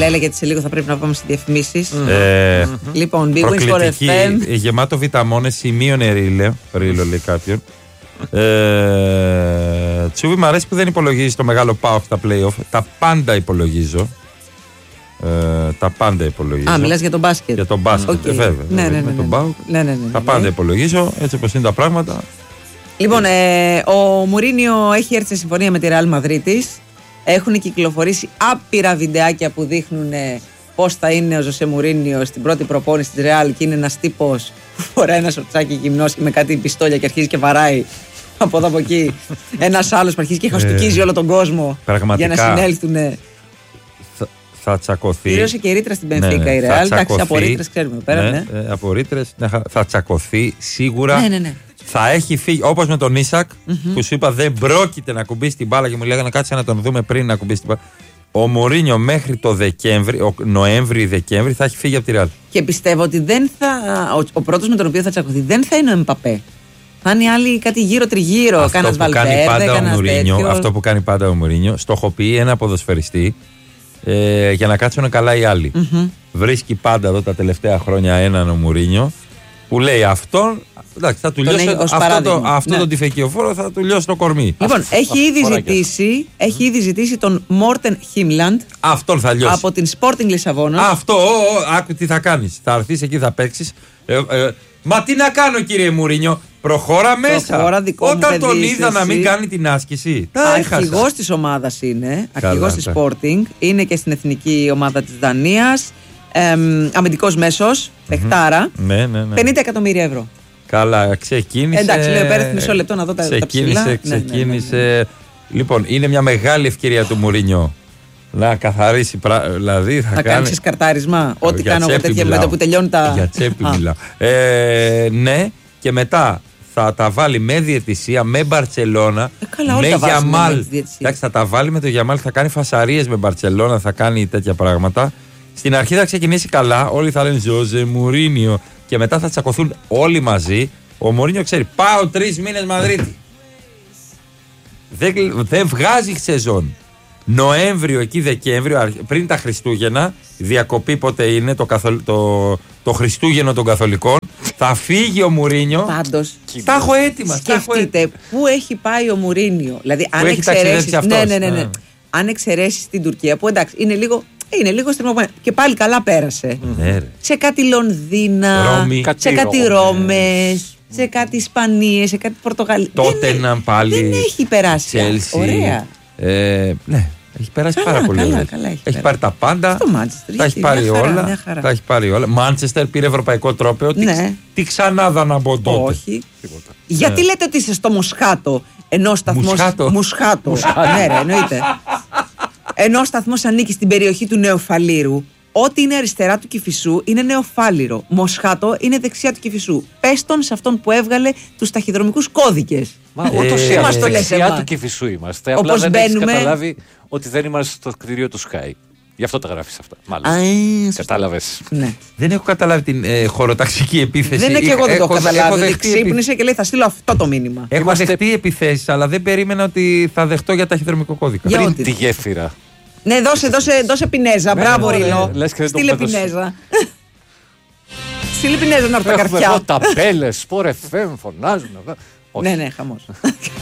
Έλα, γιατί σε λίγο θα πρέπει να πάμε στις διαφημίσεις. Λοιπόν, Big Wings for FM. Γεμάτο βιταμόνες, σημείωνε ρίλο λέει κάποιον. Τσούβι, μου αρέσει που δεν υπολογίζει το μεγάλο payoff στα play-off. Τα πάντα υπολογίζω. Τα πάντα υπολογίζω. Α, μιλάς για τον μπάσκετ. Για τον μπάσκετ, βέβαια. Ναι. Τα πάντα υπολογίζω, έτσι όπως είναι τα πράγματα. Λοιπόν, ο Μουρίνιο έχει έρθει σε συμφωνία με τη Real Μαδρίτης. Έχουν κυκλοφορήσει άπειρα βιντεάκια που δείχνουν πώς θα είναι ο Ζωσέ Μουρίνιο στην πρώτη προπόνηση της Real και είναι ένας τύπος που φοράει ένα σορτσάκι γυμνός με κάτι πιστόλια και αρχίζει και βαράει από εδώ από εκεί. Ένας άλλος που αρχίζει και χαστούκίζει όλο τον κόσμο για να συνέλθουν. Θα τσακωθεί. Πλήρωσε και ρήτρα στην Μπενφίκα η Real. Εντάξει, από ρήτρες ξέρουμε πέρα. Από ρήτρες θα τσακωθεί σίγουρα. Ναι. Θα έχει φύγει, όπως με τον Ίσακ, που σου είπα δεν πρόκειται να κουμπίσει την μπάλα και μου λέγανε κάτσε να τον δούμε πριν να κουμπίσει την μπάλα. Ο Μουρίνιο μέχρι το Νοέμβρη-Δεκέμβρη θα έχει φύγει από τη Ρεάλ. Και πιστεύω ότι δεν θα, ο πρώτος με τον οποίο θα τσακωθεί δεν θα είναι ο Εμπαπέ. Θα είναι οι άλλοι κάτι γύρω-τριγύρω. Κάνας Βαλβέρντε, κάνας τέτοιο. Αυτό που κάνει πάντα ο Μουρίνιο, στοχοποιεί ένα ποδοσφαιριστή για να κάτσουν καλά οι άλλοι. Βρίσκει πάντα εδώ τα τελευταία χρόνια έναν ο Μουρίνιο που λέει αυτόν. Εντάξει, θα του λιώσει αυτό τον τυφεκιοφόρο, θα του λιώσει το κορμί. Λοιπόν, έχει ήδη ζητήσει τον Μόρτεν Χίμλαντ. Αυτόν θα λιώσει. Από την Sporting Λισαβόνα. Αυτό, άκου τι θα κάνεις. Θα έρθεις εκεί, θα παίξεις. Μα τι να κάνω, κύριε Μουρίνιο, προχώρα μέσα. Όταν τον είδα να μην κάνει την άσκηση. Αρχηγός της ομάδας είναι. Αρχηγός της Sporting. Είναι και στην εθνική ομάδα της Δανίας. Αμυντικός μέσος. Παιχτάρα. 50 εκατομμύρια ευρώ. Καλά, ξεκίνησε. Εντάξει, λέω πέρα μισό λεπτό να δω τα ψηλά. Ξεκίνησε. Λοιπόν, είναι μια μεγάλη ευκαιρία του Μουρίνιο να καθαρίσει. Δηλαδή θα κάνει σκαρτάρισμα. Ό,τι κάνω εγώ τέτοια μετά που τελειώνει τα. Για τσέπη μιλάω. Ναι, και μετά θα τα βάλει με διαιτησία, με Μπαρτσελώνα, με Γιαμάλ. Εντάξει, θα τα βάλει με το Γιαμάλ, θα κάνει φασαρίες με Μπαρτσελώνα, θα κάνει τέτοια πράγματα. Στην αρχή θα ξεκινήσει καλά, όλοι θα λένε Ζοζέ Μουρίνιο. Και μετά θα τσακωθούν όλοι μαζί. Ο Μουρίνιο ξέρει, πάω 3 μήνες Μαδρίτη. Δεν βγάζει σεζόν. Νοέμβριο εκεί Δεκέμβριο, πριν τα Χριστούγεννα, διακοπή πότε είναι, το Χριστούγεννο των Καθολικών, θα φύγει ο Μουρίνιο. Πάντως, τα έχω έτοιμα. Σκεφτείτε πού έχει πάει ο Μουρίνιο. Δηλαδή, αν εξαιρέσεις. Ναι. Αν εξαιρέσεις την Τουρκία, που εντάξει, είναι λίγο στριμωμένο. Και πάλι καλά πέρασε. Σε κάτι Λονδίνα, σε κάτι Ρώμες, σε κάτι Ισπανίες, σε κάτι Πορτογαλία. Τότε να πάλι. Δεν έχει περάσει. Chelsea. Ωραία. Ναι, έχει περάσει πάρα πολύ ωραία. Έχει πάρει τα πάντα. Τα έχει πάρει όλα. Τα έχει πάρει όλα. Μάντσεστερ πήρε ευρωπαϊκό τρόπαιο. Τι ξανά να μπω τότε. Όχι. Γιατί λέτε ότι είστε στο Μοσχάτο ενώ σταθμός. Μουσχάτο. Ναι, εννοείται. Ενώ ο σταθμός ανήκει στην περιοχή του Νεοφαλήρου, ό,τι είναι αριστερά του Κηφισού είναι Νεοφάληρο. Μοσχάτο είναι δεξιά του Κηφισού. Πες τον σε αυτόν που έβγαλε τους ταχυδρομικούς κώδικες. Μα ούτως ή άλλως δεξιά του Κηφισού είμαστε. Απλά δεν έχεις καταλάβει ότι δεν είμαστε στο κτίριο του Sky. Γι' αυτό τα γράφεις αυτά. Μάλλον. Κατάλαβες. Ναι. Δεν έχω καταλάβει την χωροταξική επίθεση. Δεν είναι και εγώ δεν το έχω καταλάβει. Ξύπνησε και λέει θα στείλω αυτό το μήνυμα. Έχω δεχτεί επιθέσεις, αλλά δεν περίμενα ότι θα δεχτώ για ταχυδρομικό κώδικα. Πριν τη γέφυρα. Ναι, δώσε πινέζα. Μπράβο, Ρίλο. Στείλε πινέζα. Στείλε πινέζα να έρθει τα καρφιά. Έχουμε εδώ ταπέλες, Sport FM, φωνάζουν. Ναι, χαμός.